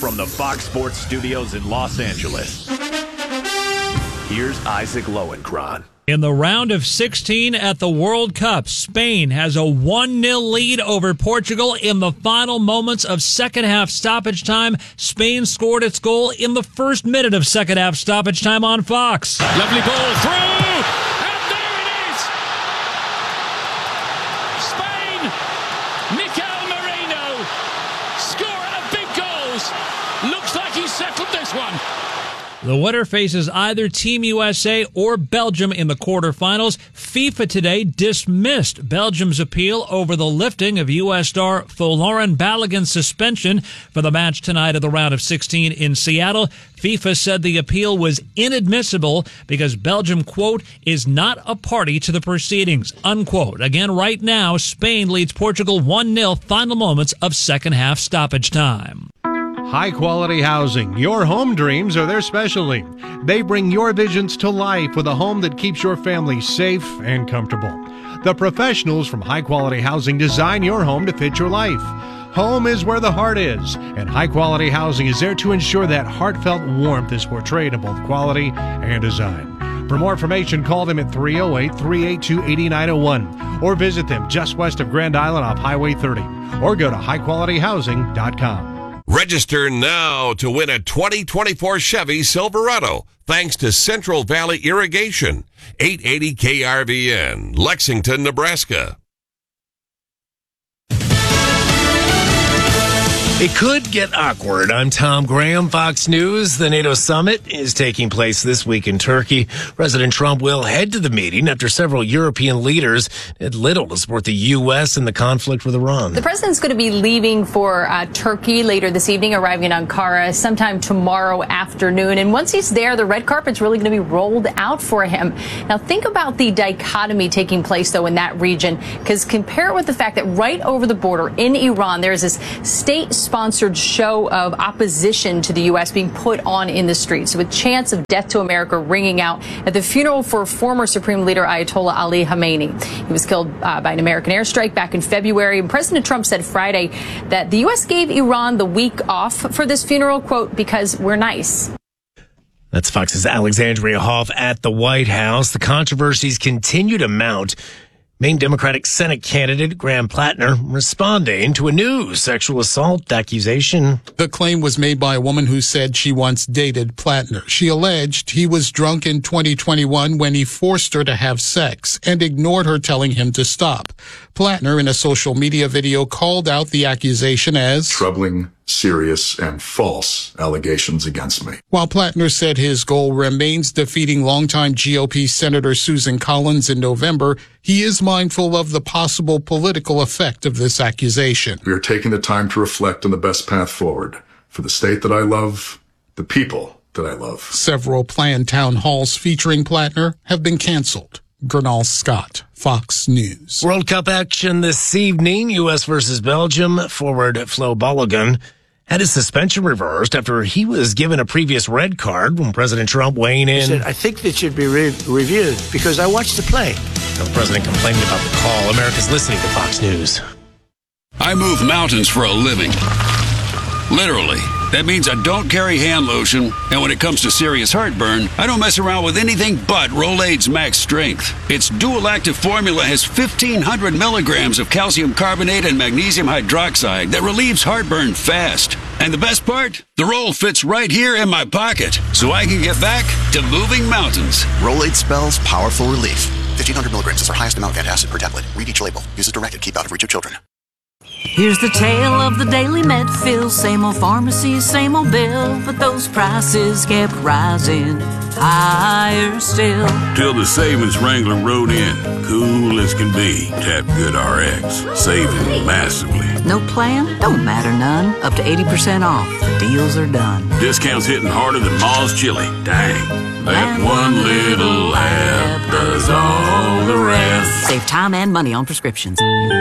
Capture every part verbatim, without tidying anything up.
from the Fox Sports Studios in Los Angeles, here's Isaac Lowenkron. In the round of sixteen at the World Cup, Spain has a one nil lead over Portugal in the final moments of second half stoppage time. Spain scored its goal in the first minute of second half stoppage time on Fox. Lovely ball through, and there it is! Spain, Mikel Merino, scorer of big goals. Looks like he settled this one. The winner faces either Team U S A or Belgium in the quarterfinals. FIFA today dismissed Belgium's appeal over the lifting of U S star Folarin Balogun's suspension for the match tonight of the round of sixteen in Seattle. FIFA said the appeal was inadmissible because Belgium, quote, is not a party to the proceedings, unquote. Again, right now, Spain leads Portugal one nil, final moments of second half stoppage time. High-quality housing. Your home dreams are their specialty. They bring your visions to life with a home that keeps your family safe and comfortable. The professionals from High Quality Housing design your home to fit your life. Home is where the heart is, and High Quality Housing is there to ensure that heartfelt warmth is portrayed in both quality and design. For more information, call them at three oh eight, three eight two, eight nine oh one or visit them just west of Grand Island off Highway thirty or go to high quality housing dot com. Register now to win a twenty twenty-four Chevy Silverado thanks to Central Valley Irrigation, eight eighty K R V N, Lexington, Nebraska. It could get awkward. I'm Tom Graham, Fox News. The NATO summit is taking place this week in Turkey. President Trump will head to the meeting after several European leaders did little to support the U S in the conflict with Iran. The president's going to be leaving for uh, Turkey later this evening, arriving in Ankara sometime tomorrow afternoon. And once he's there, the red carpet's really going to be rolled out for him. Now, think about the dichotomy taking place, though, in that region, because compare it with the fact that right over the border in Iran, there's this state sponsored show of opposition to the U S being put on in the streets, with chants of death to America ringing out at the funeral for former Supreme Leader Ayatollah Ali Khamenei. He was killed uh, by an American airstrike back in February. And President Trump said Friday that the U S gave Iran the week off for this funeral, quote, because we're nice. That's Fox's Alexandria Hoff at the White House. The controversies continue to mount. Maine Democratic Senate candidate Graham Plattner responding to a new sexual assault accusation. The claim was made by a woman who said she once dated Plattner. She alleged he was drunk in twenty twenty-one when he forced her to have sex and ignored her telling him to stop. Plattner, in a social media video, called out the accusation as troubling, serious, and false allegations against me. While Plattner said his goal remains defeating longtime G O P Senator Susan Collins in November, he is mindful of the possible political effect of this accusation. We are taking the time to reflect on the best path forward for the state that I love, the people that I love. Several planned town halls featuring Plattner have been canceled. Gernal Scott, Fox News. World Cup action this evening, U S versus Belgium. Forward Flo Balogun had his suspension reversed after he was given a previous red card when President Trump weighing in. He said, I think that should be re- reviewed because I watched the play. The president complained about the call. America's listening to Fox News. I move mountains for a living. Literally. That means I don't carry hand lotion, and when it comes to serious heartburn, I don't mess around with anything but Rolaids Max Strength. Its dual-active formula has fifteen hundred milligrams of calcium carbonate and magnesium hydroxide that relieves heartburn fast. And the best part? The roll fits right here in my pocket, so I can get back to moving mountains. Rolaids spells powerful relief. fifteen hundred milligrams is our highest amount of antacid per tablet. Read each label. Use as directed. Keep out of reach of children. Here's the tale of the daily Medfill. Same old pharmacy, same old bill, but those prices kept rising higher still. Till the savings Wrangler rode in, cool as can be. Tap Good R X, saving massively. No plan? Don't matter none. Up to eighty percent off. The deals are done. Discounts hitting harder than Ma's chili. Dang. That one little app does all the rest. Save time and money on prescriptions.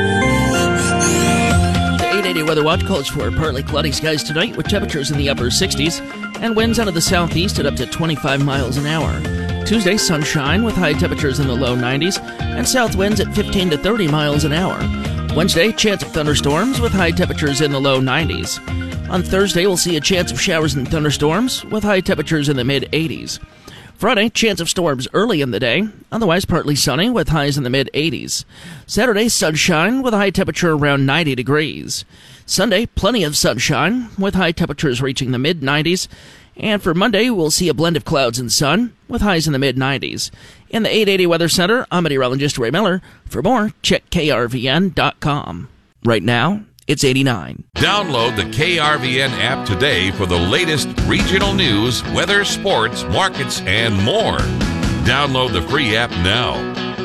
eight eighty Weather Watch calls for partly cloudy skies tonight with temperatures in the upper sixties and winds out of the southeast at up to twenty-five miles an hour. Tuesday, sunshine with high temperatures in the low nineties and south winds at fifteen to thirty miles an hour. Wednesday, chance of thunderstorms with high temperatures in the low nineties. On Thursday, we'll see a chance of showers and thunderstorms with high temperatures in the mid-eighties. Friday, chance of storms early in the day, otherwise partly sunny with highs in the mid-eighties. Saturday, sunshine with a high temperature around ninety degrees. Sunday, plenty of sunshine with high temperatures reaching the mid-nineties. And for Monday, we'll see a blend of clouds and sun with highs in the mid-nineties. In the eight eighty Weather Center, I'm meteorologist Ray Miller. For more, check K R V N dot com. Right now, it's eighty-nine. Download the K R V N app today for the latest regional news, weather, sports, markets, and more. Download the free app now.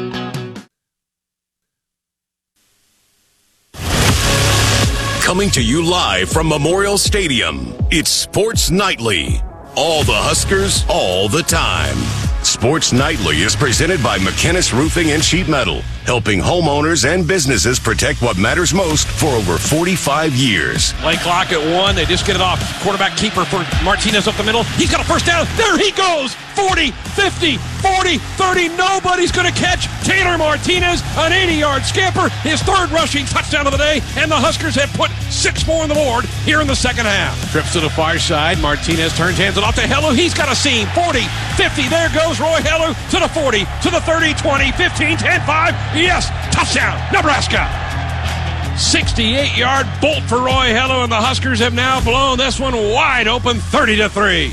Coming to you live from Memorial Stadium, it's Sports Nightly. All the Huskers, all the time. Sports Nightly is presented by McKinnis Roofing and Sheet Metal, helping homeowners and businesses protect what matters most for over forty-five years. Play clock at one. They just get it off. Quarterback keeper for Martinez up the middle. He's got a first down. There he goes. forty, fifty, forty, thirty. Nobody's going to catch Taylor Martinez. An eighty-yard scamper. His third rushing touchdown of the day. And the Huskers have put six more on the board here in the second half. Trips to the far side. Martinez turns, hands it off to Hellu. He's got a seam. forty, fifty. There goes Roy Hellu to the forty, to the thirty, twenty, fifteen, ten, five. Yes, touchdown, Nebraska. sixty-eight-yard bolt for Roy Hellu, and the Huskers have now blown this one wide open, thirty to three.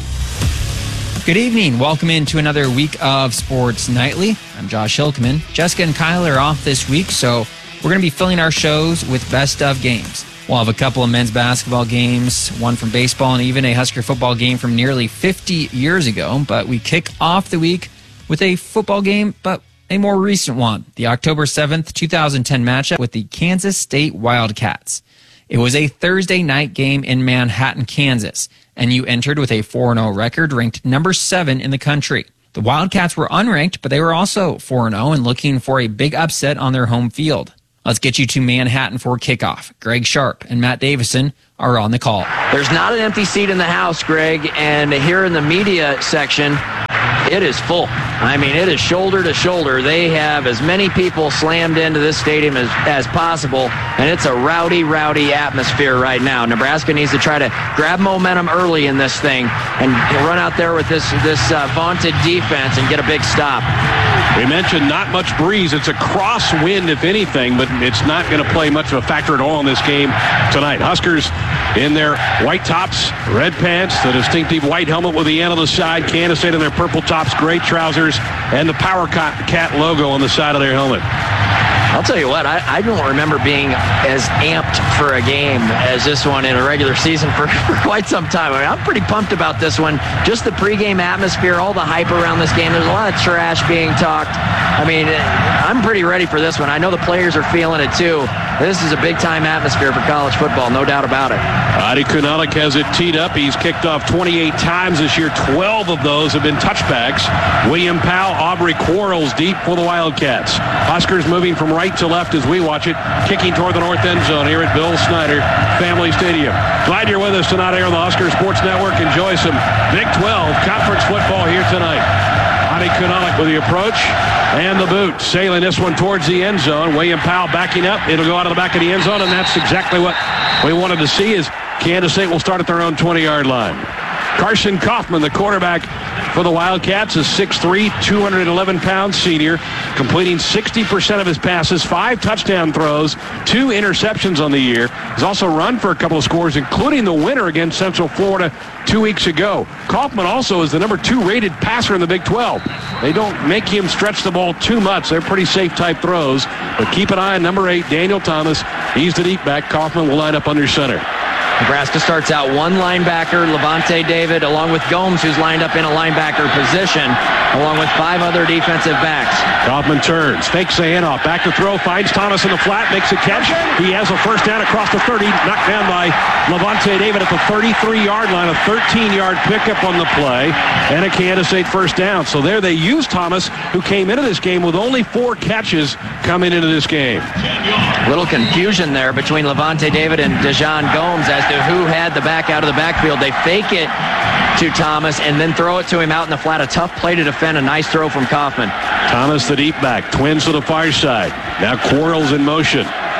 Good evening. Welcome into another week of Sports Nightly. I'm Josh Hilkeman. Jessica and Kyle are off this week, so we're going to be filling our shows with best of games. We'll have a couple of men's basketball games, one from baseball, and even a Husker football game from nearly fifty years ago. But we kick off the week with a football game, but a more recent one, the October seventh, two thousand ten matchup with the Kansas State Wildcats. It was a Thursday night game in Manhattan, Kansas, and you entered with a four and oh record, ranked number seven in the country. The Wildcats were unranked, but they were also four and oh and looking for a big upset on their home field. Let's get you to Manhattan for kickoff. Greg Sharp and Matt Davison are on the call. There's not an empty seat in the house, Greg, and here in the media section, it is full. I mean, it is shoulder to shoulder. They have as many people slammed into this stadium as, as possible, and it's a rowdy, rowdy atmosphere right now. Nebraska needs to try to grab momentum early in this thing and run out there with this, this uh, vaunted defense and get a big stop. We mentioned not much breeze. It's a crosswind, if anything, but it's not going to play much of a factor at all in this game tonight. Huskers in their white tops, red pants, the distinctive white helmet with the N on the side, Kansas State in their purple tops, gray trousers, and the Power Cat logo on the side of their helmet. I'll tell you what, I, I don't remember being as amped for a game as this one in a regular season for, for quite some time. I mean, I'm pretty pumped about this one. Just the pregame atmosphere, all the hype around this game. There's a lot of trash being talked. I mean, I'm pretty ready for this one. I know the players are feeling it too. This is a big-time atmosphere for college football, no doubt about it. Adi Kunalik has it teed up. He's kicked off twenty-eight times this year. twelve of those have been touchbacks. William Powell, Aubrey Quarles deep for the Wildcats. Huskers moving from right to left as we watch it, kicking toward the north end zone here at Bill Snyder Family Stadium. Glad you're with us tonight here on the Husker Sports Network. Enjoy some Big twelve conference football here tonight. Adi Kunalik with the approach and the boot, sailing this one towards the end zone. William Powell backing up. It'll go out of the back of the end zone, and that's exactly what we wanted to see. Is Kansas State will start at their own twenty-yard line. Carson Kaufman, the quarterback for the Wildcats, is six three, two hundred eleven pound senior, completing sixty percent of his passes, five touchdown throws, two interceptions on the year. He's also run for a couple of scores, including the winner against Central Florida two weeks ago. Kaufman also is the number two rated passer in the Big twelve. They don't make him stretch the ball too much. They're pretty safe type throws, but keep an eye on number eight, Daniel Thomas. He's the deep back. Kaufman will line up under center. Nebraska starts out one linebacker, Levante David, along with Gomes, who's lined up in a linebacker position, along with five other defensive backs. Kaufman turns, fakes the handoff, back to throw, finds Thomas in the flat, makes a catch. He has a first down across the thirty, knocked down by Levante David at the thirty-three-yard line, a thirteen-yard pickup on the play, and a Kansas State first down. So there they used Thomas, who came into this game with only four catches coming into this game. Little confusion there between Levante David and Dejon Gomes as to who had the back out of the backfield. They fake it to Thomas and then throw it to him out in the flat. A tough play to defend. A nice throw from Kaufman. Thomas, the deep back, twins to the far side. Now Quarles in motion.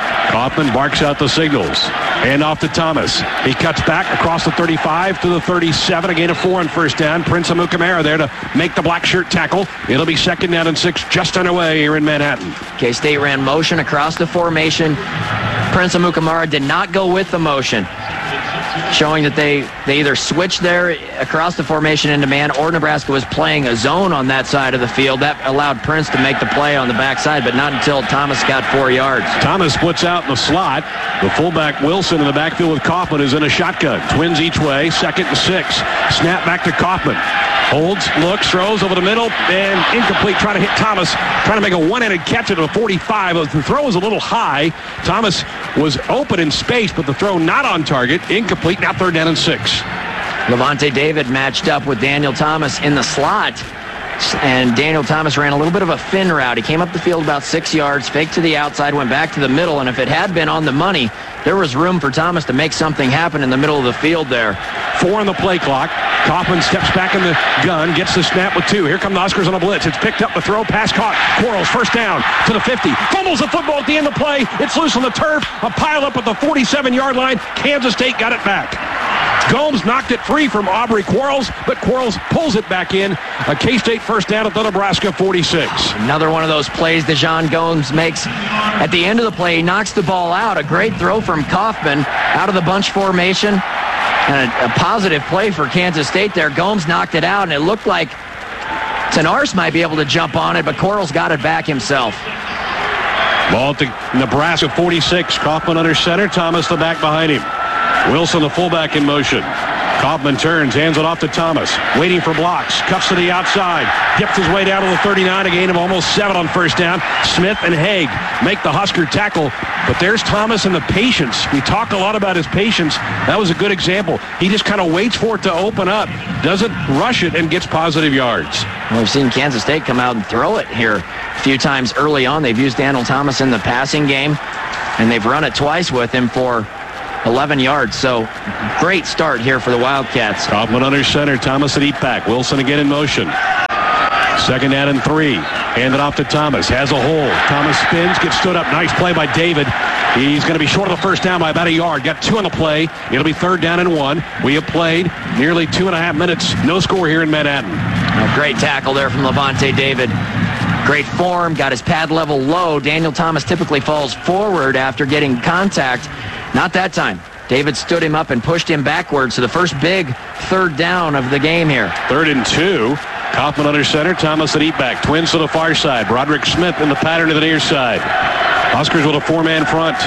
Kaufman barks out the signals. Hand off to Thomas. He cuts back across the thirty-five to the thirty-seven. A gain of four on first down. Prince Amukamara there to make the black shirt tackle. It'll be second down and six just underway here in Manhattan. K-State ran motion across the formation. Prince Amukamara did not go with the motion, showing that they, they either switched there across the formation into man or Nebraska was playing a zone on that side of the field. That allowed Prince to make the play on the backside, but not until Thomas got four yards. Thomas splits out in the slot. The fullback Wilson in the backfield with Kaufman is in a shotgun. Twins each way, second and six. Snap back to Kaufman. Holds, looks, throws over the middle, and incomplete, trying to hit Thomas, trying to make a one-handed catch at a forty-five. The throw was a little high. Thomas was open in space, but the throw not on target. Incomplete, now third down and six. Levante David matched up with Daniel Thomas in the slot, and Daniel Thomas ran a little bit of a fin route. He came up the field about six yards, faked to the outside, went back to the middle, and if it had been on the money, there was room for Thomas to make something happen in the middle of the field there. Four on the play clock. Kaufman steps back in the gun, gets the snap with two. Here come the Huskers on a blitz. It's picked up, the throw, pass caught. Quarles first down to the fifty. Fumbles the football at the end of the play. It's loose on the turf. A pile up at the forty-seven-yard line. Kansas State got it back. Gomes knocked it free from Aubrey Quarles, but Quarles pulls it back in. A K-State first down at the Nebraska forty-six. Another one of those plays DeJon Gomes makes at the end of the play. He knocks the ball out. A great throw from Kaufman out of the bunch formation. And a, a positive play for Kansas State there. Gomes knocked it out, and it looked like Tenarce might be able to jump on it, but Quarles got it back himself. Ball at the Nebraska forty-six. Kaufman under center. Thomas the back behind him. Wilson, the fullback, in motion. Kaufman turns, hands it off to Thomas. Waiting for blocks. Cuts to the outside. Dips his way down to the thirty-nine. A gain of almost seven on first down. Smith and Haig make the Husker tackle. But there's Thomas and the patience. We talk a lot about his patience. That was a good example. He just kind of waits for it to open up. Doesn't rush it and gets positive yards. Well, we've seen Kansas State come out and throw it here a few times early on. They've used Daniel Thomas in the passing game, and they've run it twice with him for eleven yards. So great start here for the Wildcats. Kaufman under center. Thomas at eat back. Wilson again in motion. Second down and three. Handed off to Thomas. Has a hole. Thomas spins. Gets stood up. Nice play by David. He's going to be short of the first down by about a yard. Got two on the play. It'll be third down and one. We have played nearly two and a half minutes. No score here in Manhattan. A great tackle there from Levante David. Great form. Got his pad level low. Daniel Thomas typically falls forward after getting contact. Not that time. David stood him up and pushed him backwards. So the first big third down of the game here. Third and two. Kaufman under center. Thomas at eat back. Twins to the far side. Broderick Smith in the pattern to the near side. Huskers with a four-man front.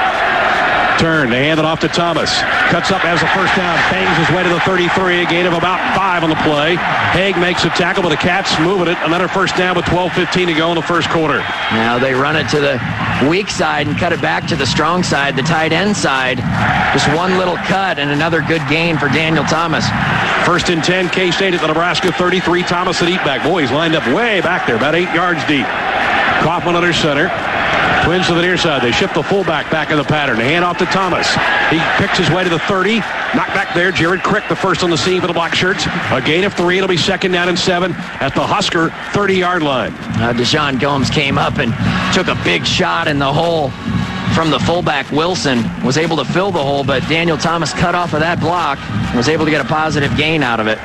Turn. They hand it off to Thomas. Cuts up as a first down. Bangs his way to the thirty-three. A gain of about five on the play. Haig makes a tackle, but the Cats moving it. Another first down with twelve fifteen to go in the first quarter. Now they run it to the weak side and cut it back to the strong side, the tight end side. Just one little cut and another good gain for Daniel Thomas. First and ten, K-State at the Nebraska thirty-three. Thomas at eat back. Boy, he's lined up way back there, about eight yards deep. Kaufman under center. Twins to the near side. They shift the fullback back in the pattern. They hand off to Thomas. He picks his way to the thirty. Knocked back there. Jared Crick, the first on the scene for the Black Shirts. A gain of three. It'll be second down and seven at the Husker thirty-yard line. Uh, DeJon Gomes came up and took a big shot in the hole from the fullback. Wilson was able to fill the hole, but Daniel Thomas cut off of that block and was able to get a positive gain out of it.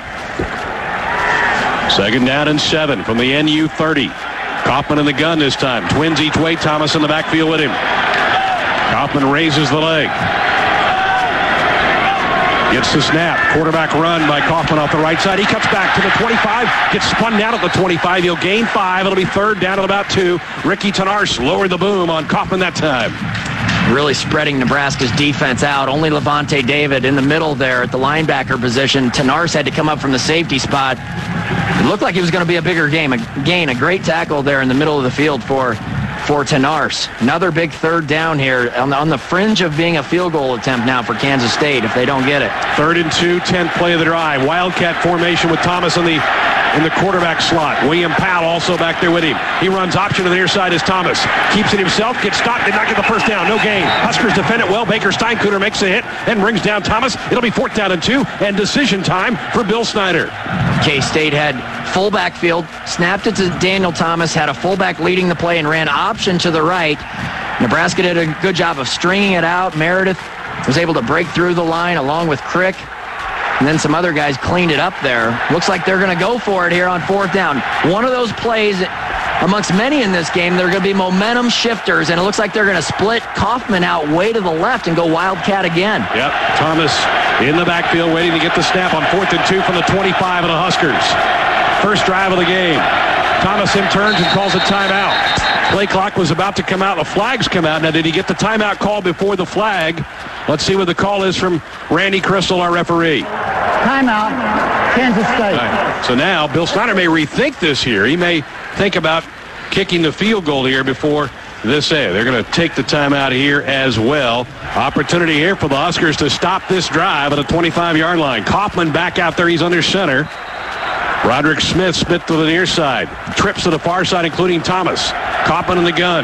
Second down and seven from the N U thirty. Kaufman in the gun this time. Twins each way. Thomas in the backfield with him. Kaufman raises the leg. Gets the snap. Quarterback run by Kaufman off the right side. He cuts back to the twenty-five. Gets spun down at the twenty-five. He'll gain five. It'll be third down at about two. Ricky Tenarce lowered the boom on Kaufman that time. Really spreading Nebraska's defense out. Only Levante David in the middle there at the linebacker position. Tenarce had to come up from the safety spot. It looked like it was going to be a bigger game. A gain, a great tackle there in the middle of the field for, for Tenarce. Another big third down here on the, on the fringe of being a field goal attempt now for Kansas State if they don't get it. Third and two, tenth play of the drive. Wildcat formation with Thomas in the in the quarterback slot. William Powell also back there with him. He runs option to the near side as Thomas. Keeps it himself, gets stopped, did not get the first down. No gain. Huskers defend it well. Baker Steinkuter makes a hit and brings down Thomas. It'll be fourth down and two and decision time for Bill Snyder. K-State had fullback field, snapped it to Daniel Thomas, had a fullback leading the play and ran option to the right. Nebraska did a good job of stringing it out. Meredith was able to break through the line along with Crick. And then some other guys cleaned it up there. Looks like they're going to go for it here on fourth down. One of those plays, amongst many in this game, they're going to be momentum shifters, and it looks like they're going to split Kaufman out way to the left and go Wildcat again. Yep, Thomas in the backfield waiting to get the snap on fourth and two from the twenty-five of the Huskers. First drive of the game. Thomas in turns and calls a timeout. Play clock was about to come out. The flags come out. Now, did he get the timeout call before the flag? Let's see what the call is from Randy Crystal, our referee. Timeout, Kansas State. Right. So now Bill Snyder may rethink this here. He may think about kicking the field goal here before this end. They're going to take the timeout here as well. Opportunity here for the Huskers to stop this drive at the twenty-five-yard line. Kaufman back out there. He's under center. Roderick Smith, Smith to the near side. Trips to the far side, including Thomas. Kaufman in the gun.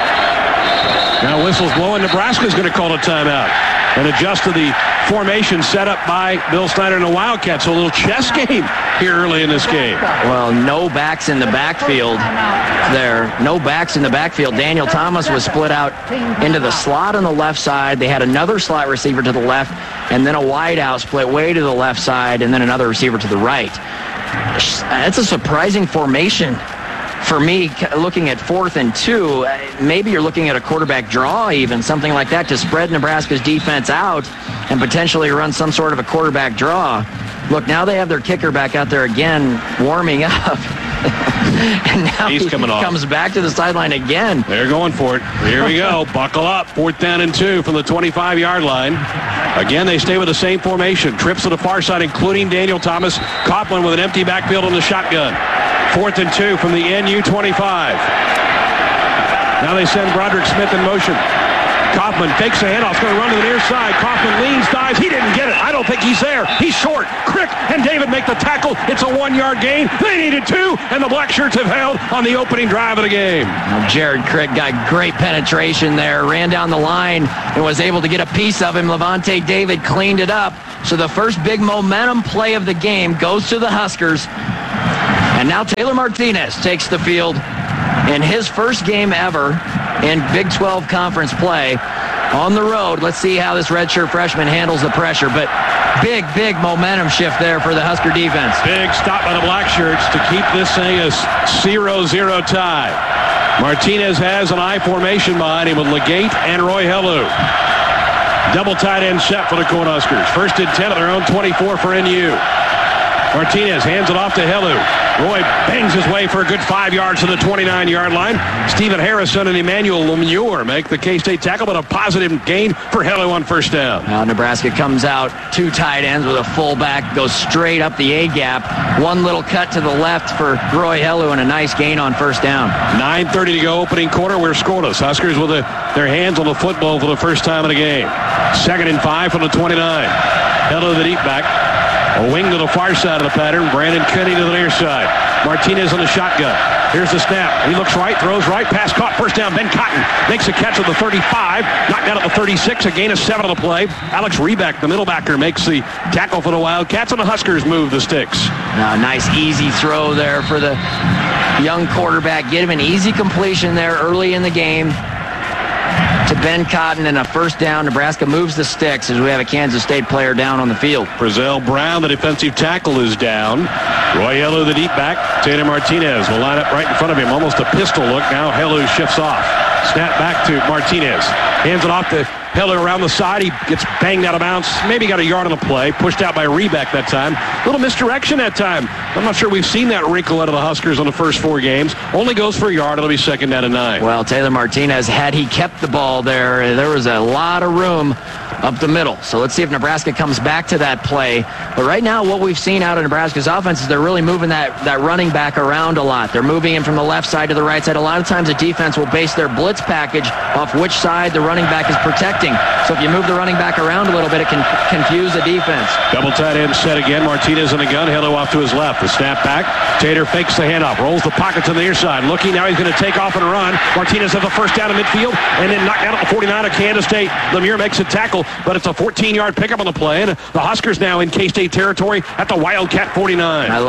Now whistle's blowing. Nebraska's going to call a timeout and adjust to the formation set up by Bill Snyder and the Wildcats. So a little chess game here early in this game. Well, no backs in the backfield there. No backs in the backfield. Daniel Thomas was split out into the slot on the left side. They had another slot receiver to the left, and then a wide out split way to the left side, and then another receiver to the right. That's a surprising formation. For me, looking at fourth and two, maybe you're looking at a quarterback draw even, something like that, to spread Nebraska's defense out and potentially run some sort of a quarterback draw. Look, now they have their kicker back out there again, warming up. And now He's he coming off. comes back to the sideline again. They're going for it. Here we go. Buckle up. Fourth down and two from the twenty-five-yard line. Again, they stay with the same formation. Trips to the far side, including Daniel Thomas. Coughlin with an empty backfield on the shotgun. Fourth and two from the N U twenty-five. Now they send Broderick Smith in motion. Kaufman fakes the handoff. He's going to run to the near side. Kaufman leans, dives. He didn't get it. I don't think he's there. He's short. Crick and David make the tackle. It's a one-yard gain. They needed two, and the Black Shirts have held on the opening drive of the game. Well, Jared Crick got great penetration there, ran down the line, and was able to get a piece of him. Levante David cleaned it up. So the first big momentum play of the game goes to the Huskers. And now Taylor Martinez takes the field in his first game ever in Big twelve conference play on the road. Let's see how this redshirt freshman handles the pressure. But big, big momentum shift there for the Husker defense. Big stop by the Black Shirts to keep this thing a zero zero tie. Martinez has an I formation behind him with Legate and Roy Hellu. Double tight end set for the Cornhuskers. First and ten at their own twenty-four for N U. Martinez hands it off to Hellu. Roy bangs his way for a good five yards to the twenty-nine-yard line. Stephen Harrison and Emmanuel Lemure make the K-State tackle, but a positive gain for Hellu on first down. Now Nebraska comes out, two tight ends with a fullback, goes straight up the A-gap. One little cut to the left for Roy Hellu and a nice gain on first down. nine thirty to go, opening quarter. We're scoreless. Huskers with a, their hands on the football for the first time in the game. Second and five from the twenty-nine. Hellu the deep back. A wing to the far side of the pattern. Brandon Kenny to the near side. Martinez on the shotgun. Here's the snap. He looks right, throws right, pass caught, first down. Ben Cotton makes a catch at the thirty-five. Knocked out at the thirty-six. A gain of seven on the play. Alex Reback, the middle backer, makes the tackle for the Wildcats, and the Huskers move the sticks. Now, nice easy throw there for the young quarterback. Get him an easy completion there early in the game to Ben Cotton, and a first down. Nebraska moves the sticks as we have a Kansas State player down on the field. Brazil Brown, the defensive tackle, is down. Roy Hellu, the deep back. Taylor Martinez will line up right in front of him. Almost a pistol look. Now Hellu shifts off. Snap back to Martinez. Hands it off to Hellu around the side. He gets banged out of bounds. Maybe got a yard on the play. Pushed out by Reback that time. Little misdirection that time. I'm not sure we've seen that wrinkle out of the Huskers on the first four games. Only goes for a yard. It'll be second down and nine. Well, Taylor Martinez, had he kept the ball there, there was a lot of room up the middle. So let's see if Nebraska comes back to that play. But right now, what we've seen out of Nebraska's offense is they're really moving that, that running back around a lot. They're moving him from the left side to the right side. A lot of times the defense will base their blitz package off which side the running back is protecting. So if you move the running back around a little bit, it can confuse the defense. Double tight end set again. Martinez in the gun. Hellu off to his left. The snap back. Tater fakes the handoff. Rolls the pocket to the near side. Looking. Now he's going to take off and run. Martinez has a first down in midfield and then knocked out at the forty-nine of Kansas State. Lemure makes a tackle, but it's a fourteen-yard pickup on the play. And the Huskers now in K-State territory at the Wildcat forty-nine. I love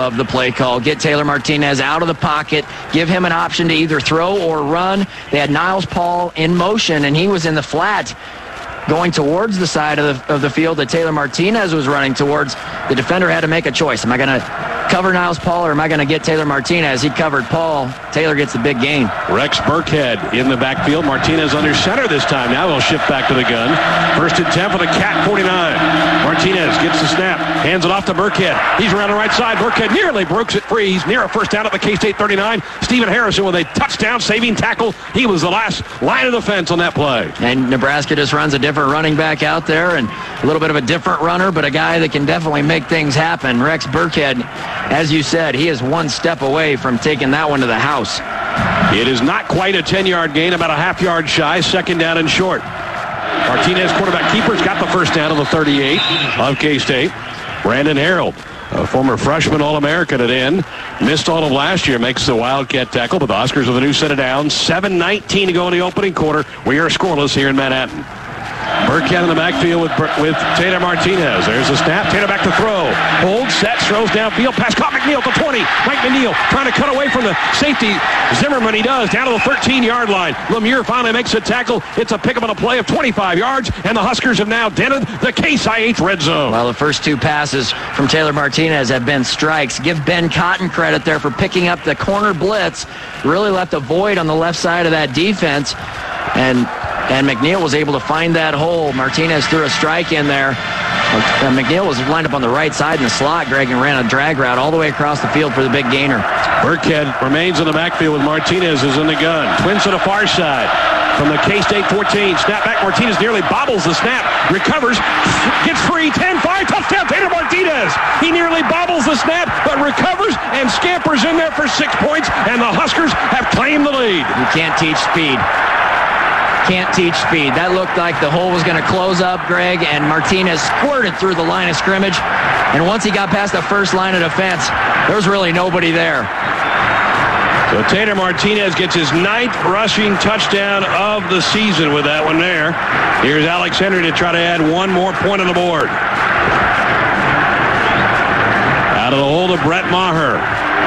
of the play call. Get Taylor Martinez out of the pocket, give him an option to either throw or run. They had Niles Paul in motion, and he was in the flat going towards the side of the, of the field that Taylor Martinez was running towards. The defender had to make a choice. Am I going to cover Niles Paul or am I going to get Taylor Martinez? He covered Paul. Taylor gets the big gain. Rex Burkhead in the backfield. Martinez under center this time. Now he'll shift back to the gun. First and ten for the Cat forty-nine. Martinez gets the snap. Hands it off to Burkhead. He's around the right side. Burkhead nearly breaks it free. He's near a first down at the K-State thirty-nine. Stephen Harrison with a touchdown saving tackle. He was the last line of defense on that play. And Nebraska just runs a different running back out there and a little bit of a different runner, but a guy that can definitely make things happen. Rex Burkhead, as you said, he is one step away from taking that one to the house. It is not quite a ten-yard gain, about a half yard shy, second down and short. Martinez, quarterback keeper's got the first down of the thirty-eight of K-State. Brandon Harold, a former freshman All-American at end, missed all of last year, makes the Wildcat tackle, but the Huskers with a new set of downs. seven nineteen to go in the opening quarter. We are scoreless here in Manhattan. Burkhead in the backfield with with Taylor Martinez. There's a snap. Taylor back to throw. Hold, set, throws downfield. Pass caught McNeil to twenty. Mike McNeil trying to cut away from the safety. Zimmerman, he does, down to the thirteen-yard line. Lemieux finally makes a tackle. It's a pickup on a play of twenty-five yards, and the Huskers have now dented the Case I H red zone. Well, the first two passes from Taylor Martinez have been strikes. Give Ben Cotton credit there for picking up the corner blitz. Really left a void on the left side of that defense. And And McNeil was able to find that hole. Martinez threw a strike in there. Uh, McNeil was lined up on the right side in the slot, Greg, and ran a drag route all the way across the field for the big gainer. Burkhead remains in the backfield with Martinez is in the gun. Twins to the far side from the K-State fourteen. Snap back. Martinez nearly bobbles the snap. Recovers. Gets free. ten five. Touchdown. Taylor Martinez. He nearly bobbles the snap, but recovers and scampers in there for six points, and the Huskers have claimed the lead. You can't teach speed. Can't teach speed. That looked like the hole was going to close up, Greg, and Martinez squirted through the line of scrimmage. And once he got past the first line of defense, there was really nobody there. So Taylor Martinez gets his ninth rushing touchdown of the season with that one there. Here's Alex Henry to try to add one more point on the board. Out of the hole to Brett Maher.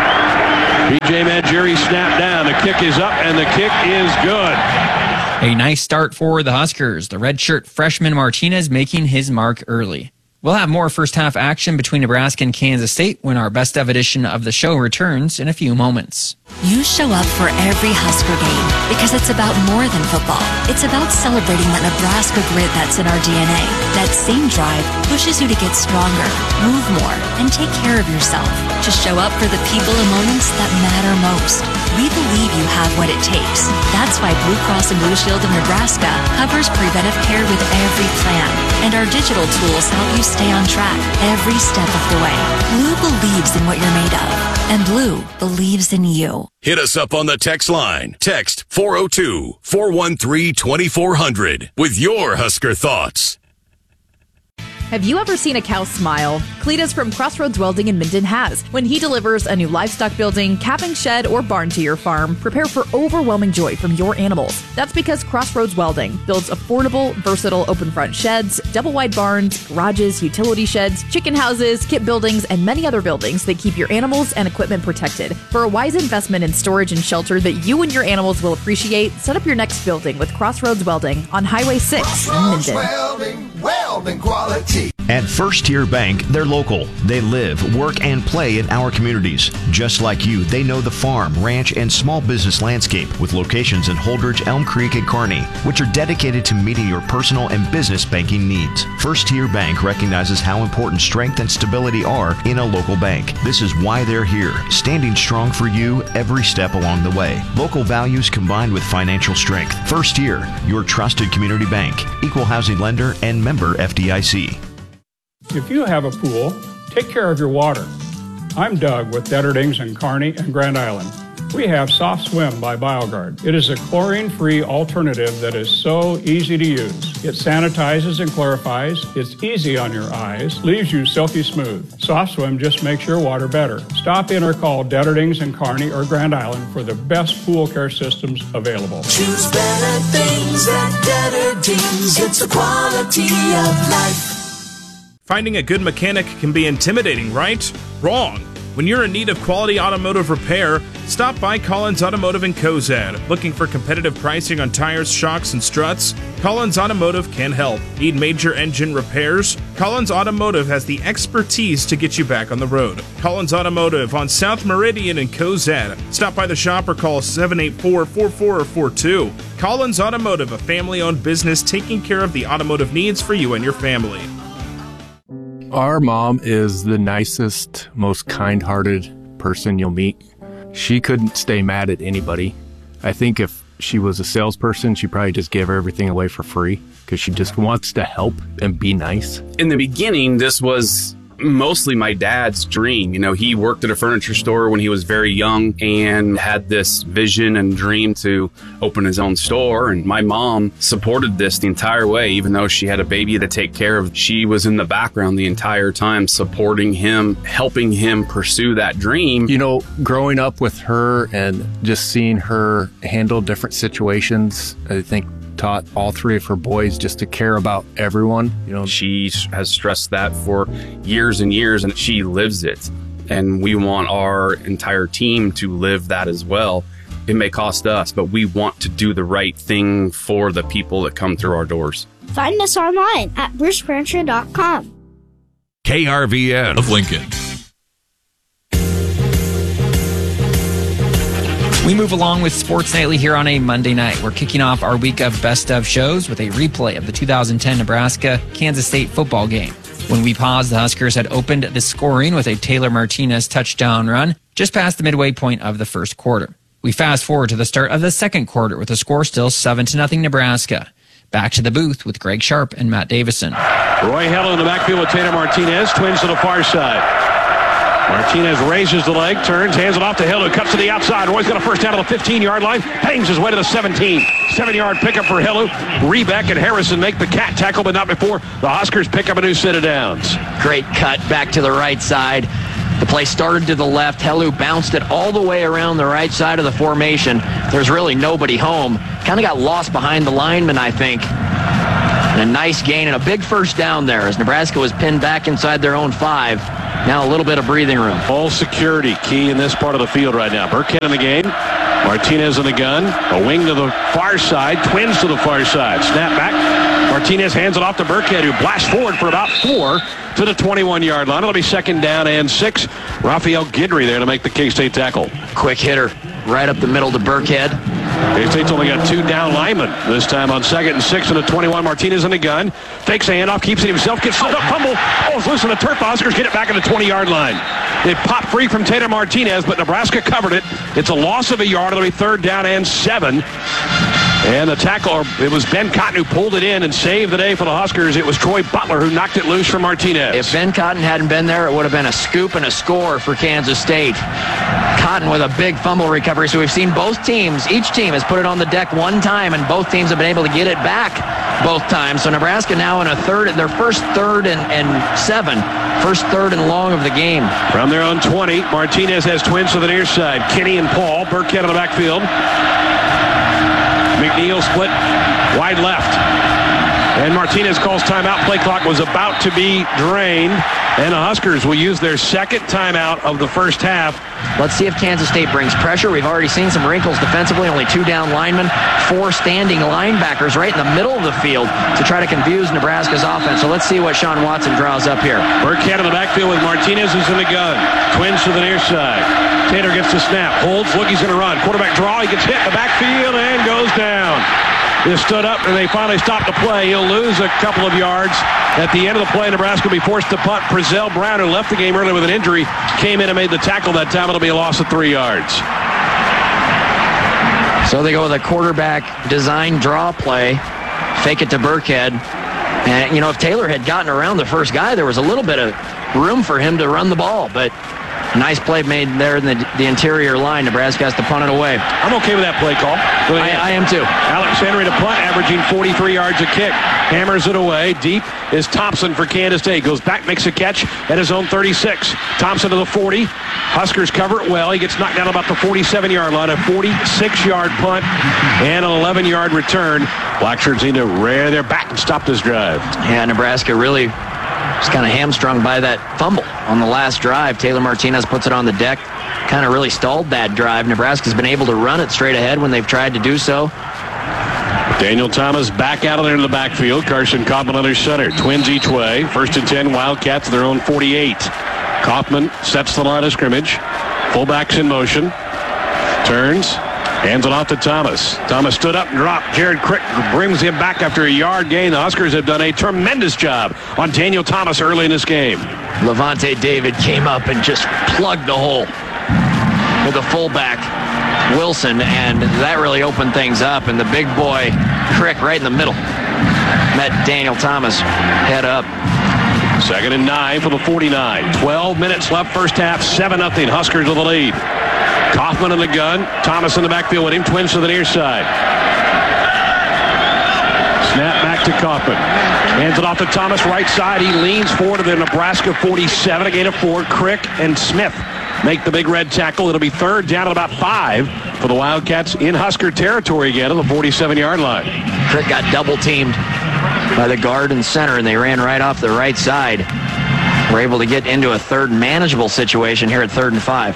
P J Mangieri snapped down. The kick is up, and the kick is good. A nice start for the Huskers. The redshirt freshman Martinez making his mark early. We'll have more first half action between Nebraska and Kansas State when our best of edition of the show returns in a few moments. You show up for every Husker game because it's about more than football. It's about celebrating that Nebraska grit that's in our D N A. That same drive pushes you to get stronger, move more, and take care of yourself. To show up for the people and moments that matter most. We believe you have what it takes. That's why Blue Cross and Blue Shield of Nebraska covers preventive care with every plan. And our digital tools help you stay on track every step of the way. Blue believes in what you're made of. And Blue believes in you. Hit us up on the text line. Text four oh two, four one three, two four zero zero with your Husker thoughts. Have you ever seen a cow smile? Cletus from Crossroads Welding in Minden has. When he delivers a new livestock building, calving shed, or barn to your farm, prepare for overwhelming joy from your animals. That's because Crossroads Welding builds affordable, versatile open front sheds, double wide barns, garages, utility sheds, chicken houses, kit buildings, and many other buildings that keep your animals and equipment protected. For a wise investment in storage and shelter that you and your animals will appreciate, set up your next building with Crossroads Welding on Highway six in Minden. Welding, welding quality. At First Tier Bank, they're local. They live, work, and play in our communities. Just like you, they know the farm, ranch, and small business landscape with locations in Holdridge, Elm Creek, and Kearney, which are dedicated to meeting your personal and business banking needs. First Tier Bank recognizes how important strength and stability are in a local bank. This is why they're here, standing strong for you every step along the way. Local values combined with financial strength. First Tier, your trusted community bank, equal housing lender, and member F D I C. If you have a pool, take care of your water. I'm Doug with Detterdings in Kearney and Grand Island. We have Soft Swim by BioGuard. It is a chlorine-free alternative that is so easy to use. It sanitizes and clarifies, it's easy on your eyes, leaves you silky smooth. Soft Swim just makes your water better. Stop in or call Detterdings in Kearney or Grand Island for the best pool care systems available. Choose better things at Detterdings. It's the quality of life. Finding a good mechanic can be intimidating, right? Wrong. When you're in need of quality automotive repair, stop by Collins Automotive in Cozad. Looking for competitive pricing on tires, shocks, and struts? Collins Automotive can help. Need major engine repairs? Collins Automotive has the expertise to get you back on the road. Collins Automotive on South Meridian in Cozad. Stop by the shop or call seven eight four, four four four two. Collins Automotive, a family-owned business taking care of the automotive needs for you and your family. Our mom is the nicest, most kind-hearted person you'll meet. She couldn't stay mad at anybody. I think if she was a salesperson, she'd probably just give everything away for free because she just wants to help and be nice. In the beginning, this was mostly my dad's dream. You know, he worked at a furniture store when he was very young and had this vision and dream to open his own store. And my mom supported this the entire way, even though she had a baby to take care of. She was in the background the entire time, supporting him, helping him pursue that dream. You know, growing up with her and just seeing her handle different situations, I think taught all three of her boys just to care about everyone. You know, she has stressed that for years and years, and she lives it. And we want our entire team to live that as well. It may cost us, but we want to do the right thing for the people that come through our doors. Find us online at bruce furniture dot com. K R V N of Lincoln. We move along with Sports Nightly here on a Monday night. We're kicking off our week of best of shows with a replay of the two thousand ten Nebraska-Kansas State football game. When we paused, the Huskers had opened the scoring with a Taylor Martinez touchdown run just past the midway point of the first quarter. We fast forward to the start of the second quarter with the score still seven to nothing Nebraska. Back to the booth with Greg Sharp and Matt Davison. Roy Hello in the backfield with Taylor Martinez, twins to the far side. Martinez raises the leg, turns, hands it off to Hill, who cuts to the outside. Roy's got a first down to the fifteen-yard line, hangs his way to the seventeen. Seven-yard pickup for Hill. Rebeck and Harrison make the cat tackle, but not before the Huskers pick up a new set of downs. Great cut back to the right side. The play started to the left. Helu bounced it all the way around the right side of the formation. There's really nobody home. Kind of got lost behind the lineman, I think. And a nice gain and a big first down there as Nebraska was pinned back inside their own five. Now a little bit of breathing room. All security key in this part of the field right now. Burkhead in the game. Martinez in the gun. A wing to the far side. Twins to the far side. Snap back. Martinez hands it off to Burkhead, who blasts forward for about four to the twenty-one-yard line. It'll be second down and six. Raphael Guidry there to make the K-State tackle. Quick hitter right up the middle to Burkhead. K-State's only got two down linemen this time on second and six and a twenty-one. Martinez in the gun. Fakes a handoff, keeps it himself, gets slipped up, fumble. Oh, it's loose on the turf. The Huskers get it back at the twenty-yard line. It popped free from Taylor Martinez, but Nebraska covered it. It's a loss of a yard. It'll be third down and seven. And the tackle, it was Ben Cotton who pulled it in and saved the day for the Huskers. It was Troy Butler who knocked it loose from Martinez. If Ben Cotton hadn't been there, it would have been a scoop and a score for Kansas State. Cotton with a big fumble recovery. So we've seen both teams, each team has put it on the deck one time, and both teams have been able to get it back both times. So Nebraska now in a third, their first third and, and seven. First third and long of the game. From their own twenty, Martinez has twins to the near side. Kinney and Paul. Burkhead on the backfield. McNeil split wide left. And Martinez calls timeout. Play clock was about to be drained. And the Huskers will use their second timeout of the first half. Let's see if Kansas State brings pressure. We've already seen some wrinkles defensively. Only two down linemen, four standing linebackers right in the middle of the field to try to confuse Nebraska's offense. So let's see what Sean Watson draws up here. Burkhead in the backfield with Martinez who's in the gun. Twins to the near side. Taylor gets the snap. Holds. Look, he's going to run. Quarterback draw. He gets hit in the backfield and goes down. They stood up and they finally stopped the play. He'll lose a couple of yards. At the end of the play, Nebraska will be forced to punt. Prezell Brown, who left the game early with an injury, came in and made the tackle that time. It'll be a loss of three yards. So they go with a quarterback design draw play. Fake it to Burkhead. And, you know, if Taylor had gotten around the first guy, there was a little bit of room for him to run the ball. But nice play made there in the, the interior line. Nebraska has to punt it away. I'm okay with that play call. I, I am too. Alex Henry to punt, averaging forty-three yards a kick. Hammers it away. Deep is Thompson for Kansas State. Goes back, makes a catch at his own thirty-six. Thompson to the forty. Huskers cover it well. He gets knocked down about the forty-seven-yard line. A forty-six-yard punt and an eleven-yard return. Blackshirts need to rear their back and stop this drive. Yeah, Nebraska really Just kind of hamstrung by that fumble on the last drive. Taylor Martinez puts it on the deck. Kind of really stalled that drive. Nebraska's been able to run it straight ahead when they've tried to do so. Daniel Thomas back out of there in the backfield. Carson Kaufman under center. Twins each way. First and ten, Wildcats, their own forty-eight. Kaufman sets the line of scrimmage. Fullbacks in motion. Turns. Hands it off to Thomas. Thomas stood up and dropped. Jared Crick brings him back after a yard gain. The Huskers have done a tremendous job on Daniel Thomas early in this game. Levante David came up and just plugged the hole with the fullback, Wilson, and that really opened things up. And the big boy, Crick, right in the middle, met Daniel Thomas head up. Second and nine for the forty-nine. twelve minutes left first half. seven nothing. Huskers with the lead. Kaufman in the gun. Thomas in the backfield with him. Twins to the near side. Snap back to Kaufman. Hands it off to Thomas. Right side. He leans forward to the Nebraska forty-seven. A gain of four. Crick and Smith make the big red tackle. It'll be third down at about five for the Wildcats in Husker territory again on the forty-seven-yard line. Crick got double-teamed by the guard and center, and they ran right off the right side. We're able to get into a third manageable situation here at third and five.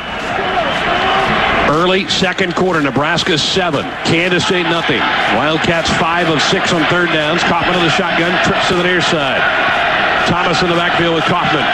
Early second quarter, Nebraska seven, Kansas State nothing. Wildcats five of six on third downs. Kaufman on the shotgun, trips to the near side. Thomas in the backfield with Kaufman.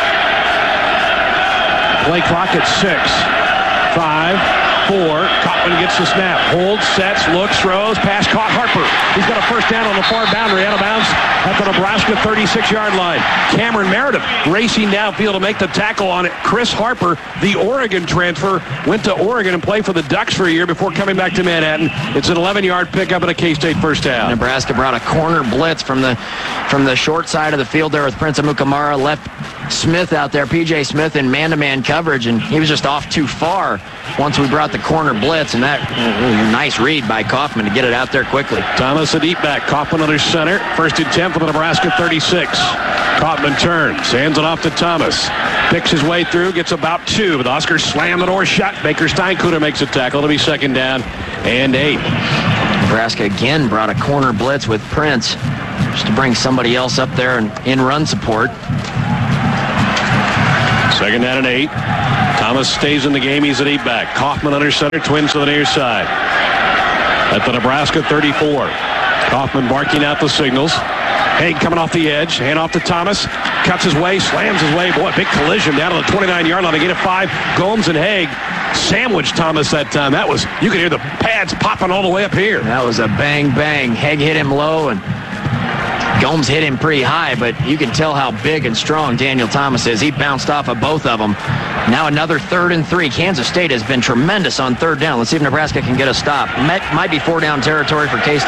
Play clock at six. Five, four. Kaufman gets the snap. Holds, sets, looks, throws. Pass caught. Harper. He's got a first down on the far boundary. Out of bounds at the Nebraska thirty-six-yard line. Cameron Meredith racing downfield to make the tackle on it. Chris Harper, the Oregon transfer, went to Oregon and played for the Ducks for a year before coming back to Manhattan. It's an eleven-yard pickup and a K-State first down. Nebraska brought a corner blitz from the from the short side of the field there with Prince Amukamara. Left Smith out there, P J Smith in man-to-man coverage, and he was just off too far once we brought the corner blitz, and that uh, nice read by Kaufman to get it out there quickly. Thomas a deep back. Kaufman under center. First and ten for the Nebraska thirty-six. Kaufman turns, hands it off to Thomas. Picks his way through, gets about two, but the Huskers slam the door shut. Baker Steinkuter makes a tackle. It'll be second down and eight. Nebraska again brought a corner blitz with Prince just to bring somebody else up there and in run support. Second down and eight. Thomas stays in the game. He's at eight back. Kaufman under center. Twins to the near side. At the Nebraska thirty-four. Kaufman barking out the signals. Haig coming off the edge. Hand off to Thomas. Cuts his way. Slams his way. Boy, big collision down to the twenty-nine-yard line. They get a five. Gomes and Haig sandwiched Thomas that time. That was, you could hear the pads popping all the way up here. That was a bang, bang. Haig hit him low, and Gomes hit him pretty high, but you can tell how big and strong Daniel Thomas is. He bounced off of both of them. Now another third and three. Kansas State has been tremendous on third down. Let's see if Nebraska can get a stop. Might, might be four down territory for K-State.